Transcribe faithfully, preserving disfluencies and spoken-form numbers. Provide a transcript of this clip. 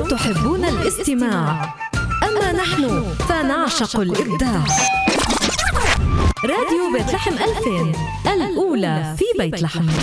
أنتم تحبون الاستماع، أما نحن فنعشق الإبداع. راديو بيت لحم ألفين، الأولى في بيت لحم.